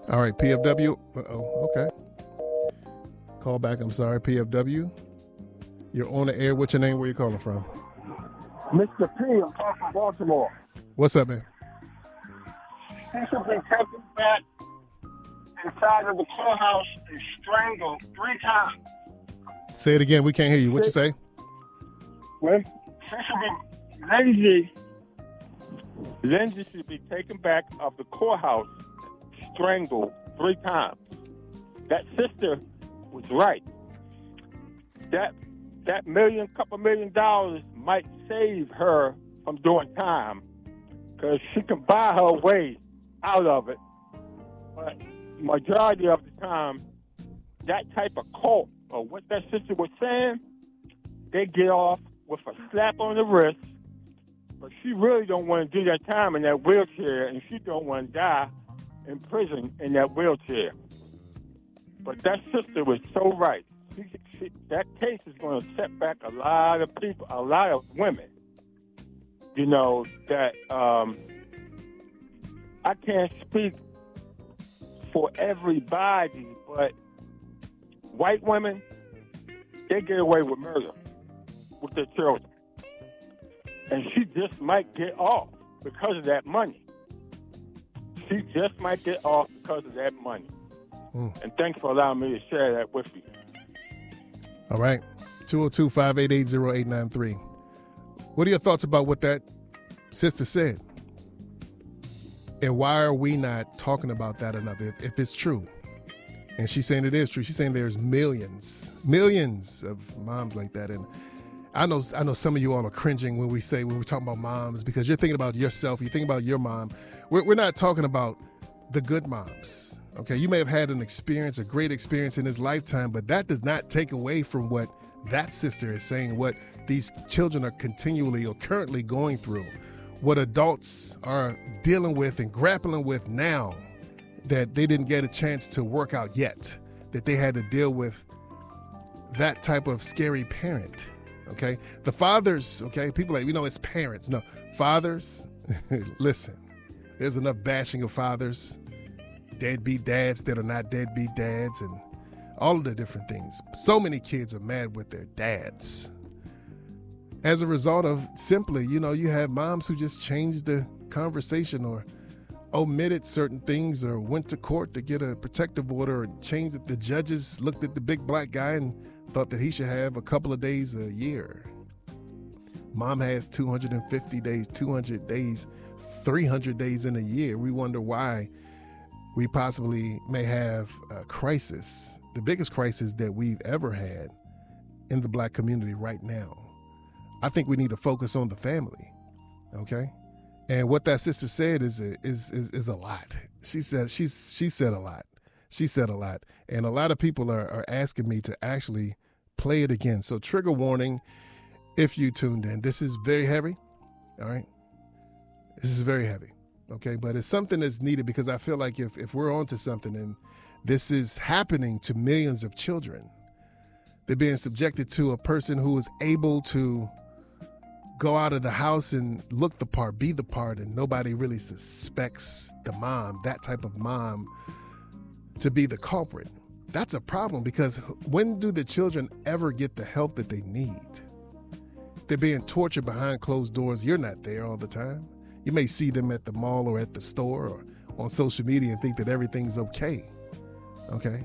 All right, PFW. Uh-oh, okay. Call back, I'm sorry, PFW. You're on the air. What's your name? Where you calling from? Mr. P, I'm calling from Baltimore. What's up, man? He should be taken back inside of the courthouse and strangled 3 times. Say it again. We can't hear you. What you say? Well, she should be Lindsay should be taken back of the courthouse, strangled 3 times. That sister was right. That couple $1 million might save her from doing time, because she can buy her way out of it. But majority of the time, that type of cult, or what that sister was saying, they get off with a slap on the wrist. But she really don't want to do that time in that wheelchair, and she don't want to die in prison in that wheelchair. But that sister was so right. That case is going to set back a lot of people, a lot of women. You know, that I can't speak for everybody, but white women, they get away with murder with their children. And she just might get off because of that money. She just might get off because of that money. And thanks for allowing me to share that with you. All right. 202-588-0893. What are your thoughts about what that sister said? And why are we not talking about that enough if it's true? And she's saying it is true. She's saying there's millions of moms like that. And I know some of you all are cringing when we talk about moms, because you're thinking about yourself. You're thinking about your mom. We're not talking about the good moms. Okay, you may have had a great experience in this lifetime, but that does not take away from what that sister is saying, what these children are continually or currently going through, what adults are dealing with and grappling with now that they didn't get a chance to work out yet, that they had to deal with that type of scary parent. Okay, the fathers, okay, people like, it's parents. No, fathers, listen, there's enough bashing of fathers, deadbeat dads that are not deadbeat dads, and all of the different things. So many kids are mad with their dads as a result of simply, you have moms who just changed the conversation or omitted certain things or went to court to get a protective order or changed it. The judges looked at the big black guy and thought that he should have a couple of days a year. Mom has 250 days, 200 days, 300 days in a year. We wonder why we possibly may have a crisis, the biggest crisis that we've ever had in the black community right now. I think we need to focus on the family, okay? And what that sister said is a lot. She said a lot. She said a lot. And a lot of people are asking me to actually play it again. So trigger warning if you tuned in. This is very heavy, all right? This is very heavy. Okay, but it's something that's needed, because I feel like if we're onto something and this is happening to millions of children, they're being subjected to a person who is able to go out of the house and look the part, be the part, and nobody really suspects the mom, that type of mom, to be the culprit. That's a problem, because when do the children ever get the help that they need? They're being tortured behind closed doors. You're not there all the time. You may see them at the mall or at the store or on social media and think that everything's okay. Okay?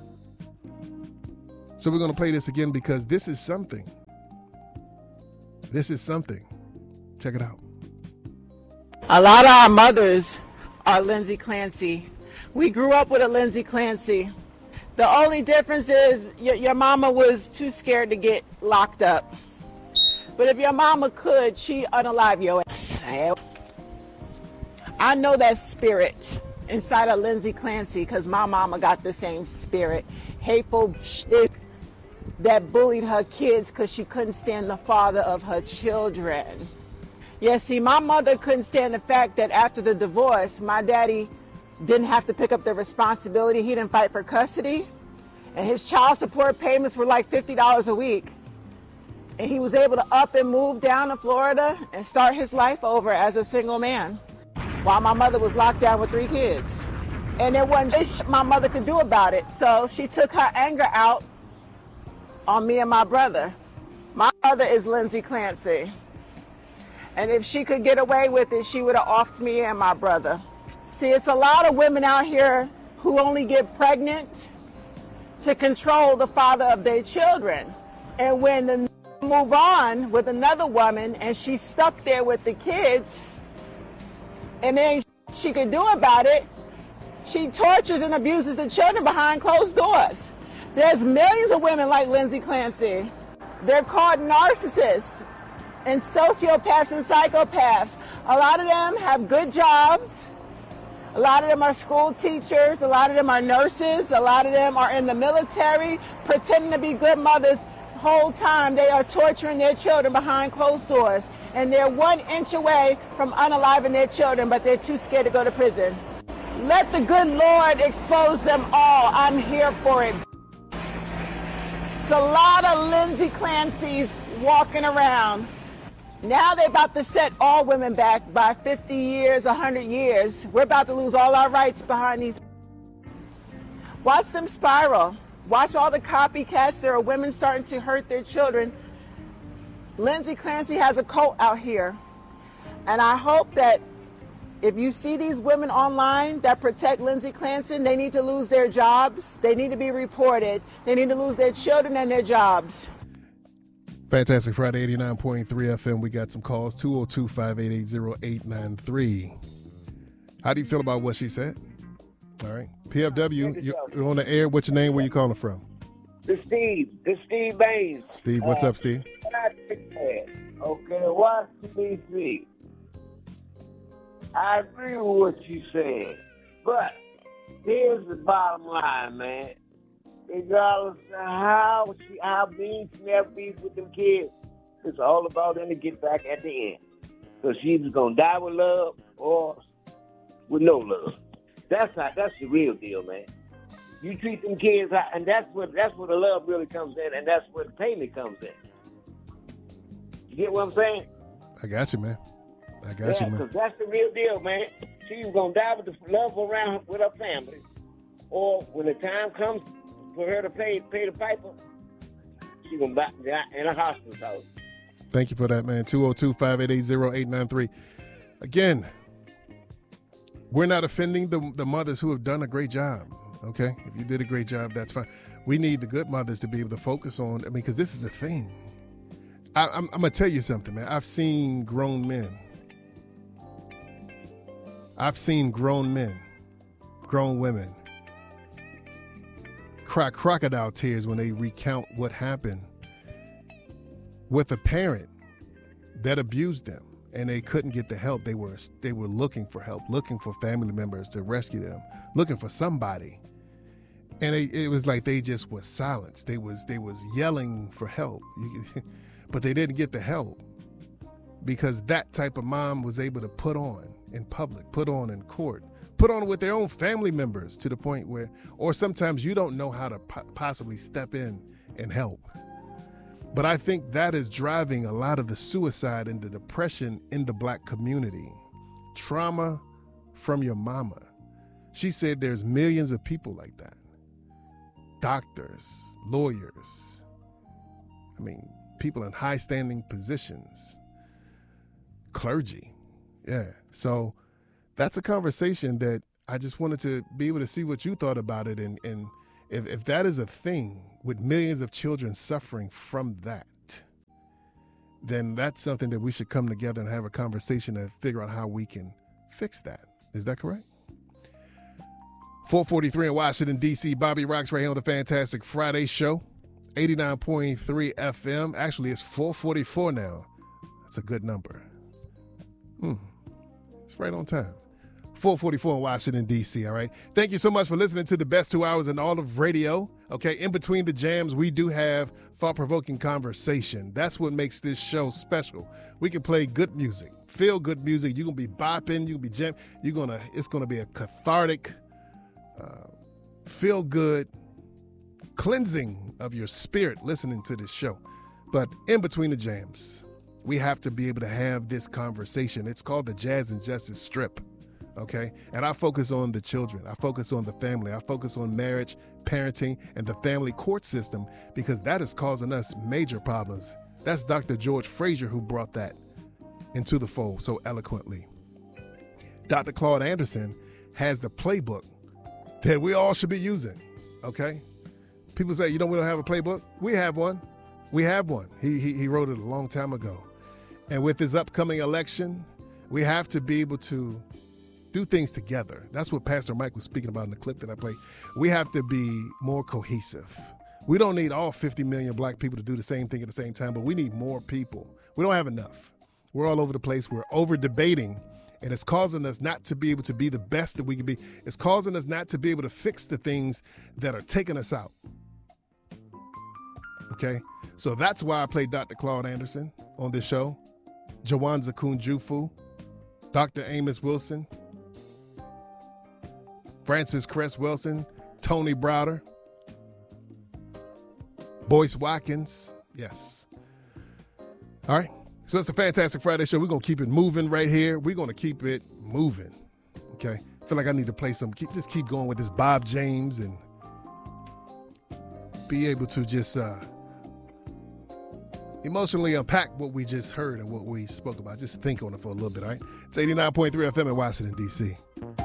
So we're going to play this again, because this is something. This is something. Check it out. A lot of our mothers are Lindsay Clancy. We grew up with a Lindsay Clancy. The only difference is your mama was too scared to get locked up. But if your mama could, she'd unalive your ass. I know that spirit inside of Lindsay Clancy, because my mama got the same spirit. Hateful shit that bullied her kids because she couldn't stand the father of her children. Yeah, see, my mother couldn't stand the fact that after the divorce, my daddy didn't have to pick up the responsibility. He didn't fight for custody. And his child support payments were like $50 a week. And he was able to up and move down to Florida and start his life over as a single man, while my mother was locked down with 3 kids. And there wasn't shit my mother could do about it. So she took her anger out on me and my brother. My mother is Lindsay Clancy. And if she could get away with it, she would have offed me and my brother. See, it's a lot of women out here who only get pregnant to control the father of their children. And when they move on with another woman and she's stuck there with the kids, and there ain't shit she could do about it, she tortures and abuses the children behind closed doors. There's millions of women like Lindsay Clancy. They're called narcissists and sociopaths and psychopaths. A lot of them have good jobs. A lot of them are school teachers. A lot of them are nurses. A lot of them are in the military, pretending to be good mothers. Whole time they are torturing their children behind closed doors. And they're 1 inch away from unaliving their children, but they're too scared to go to prison. Let the good Lord expose them all. I'm here for it. It's a lot of Lindsay Clancy's walking around. Now they're about to set all women back by 50 years, 100 years. We're about to lose all our rights behind these. Watch them spiral. Watch all the copycats. There are women starting to hurt their children. Lindsay Clancy has a cult out here. And I hope that if you see these women online that protect Lindsay Clancy, they need to lose their jobs. They need to be reported. They need to lose their children and their jobs. Fantastic Friday, 89.3 FM. We got some calls, 202-588-0893. How do you feel about what she said? All right. PFW, you're on the air. What's your name? Where you calling from? This Steve Baines. Steve, what's up, Steve? Okay, Washington, D.C. I agree with what you said, but here's the bottom line, man. Regardless of how mean she never be with them kids, it's all about them to get back at the end. So she's gonna die with love or with no love. That's the real deal, man. You treat them kids, and that's where the love really comes in, and that's where the payment comes in. You get what I'm saying? I got you, man. I got you, man. Because that's the real deal, man. She's going to die with the love around with her family. Or when the time comes for her to pay the piper, she's going to die in a hospital house. Thank you for that, man. 202-588-0893. Again, we're not offending the mothers who have done a great job, okay? If you did a great job, that's fine. We need the good mothers to be able to focus on, because this is a thing. I'm going to tell you something, man. I've seen grown men, grown women cry crocodile tears when they recount what happened with a parent that abused them, and they couldn't get the help. They were looking for help, looking for family members to rescue them, looking for somebody. And it was like they just was silenced. They was yelling for help, but they didn't get the help because that type of mom was able to put on in public, put on in court, put on with their own family members to the point where, or sometimes you don't know how to possibly step in and help. But I think that is driving a lot of the suicide and the depression in the Black community. Trauma from your mama. She said there's millions of people like that. Doctors, lawyers, people in high-standing positions, clergy. Yeah, so that's a conversation that I just wanted to be able to see what you thought about it. And if that is a thing with millions of children suffering from that, then that's something that we should come together and have a conversation to figure out how we can fix that. Is that correct? 443 in Washington, D.C. Bobby Rocks right here on the Fantastic Friday Show. 89.3 FM. Actually, it's 444 now. That's a good number. It's right on time. 444 in Washington, D.C., all right? Thank you so much for listening to the best 2 hours in all of radio. Okay, in between the jams, we do have thought-provoking conversation. That's what makes this show special. We can play good music, feel good music. You're going to be bopping, you can be jamming. It's going to be a cathartic, feel good, cleansing of your spirit listening to this show. But in between the jams, we have to be able to have this conversation. It's called the Jazz and Justice Strip. okay? And I focus on the children. I focus on the family. I focus on marriage, parenting, and the family court system because that is causing us major problems. That's Dr. George Frazier who brought that into the fold so eloquently. Dr. Claude Anderson has the playbook that we all should be using, okay? People say, we don't have a playbook. We have one. We have one. He wrote it a long time ago. And with this upcoming election, we have to be able to do things together. That's what Pastor Mike was speaking about in the clip that I played. We have to be more cohesive. We don't need all 50 million black people to do the same thing at the same time, but we need more people. We don't have enough. We're all over the place. We're over debating, and it's causing us not to be able to be the best that we can be. It's causing us not to be able to fix the things that are taking us out. Okay? So that's why I played Dr. Claude Anderson on this show, Jawanza Kunjufu, Dr. Amos Wilson, Francis Cress Wilson, Tony Browder, Boyce Watkins. Yes. All right. So it's the Fantastic Friday Show. We're going to keep it moving right here. We're going to keep it moving. Okay. I feel like I need to play some, just keep going with this Bob James and be able to just emotionally unpack what we just heard and what we spoke about. Just think on it for a little bit, all right? It's 89.3 FM in Washington, D.C.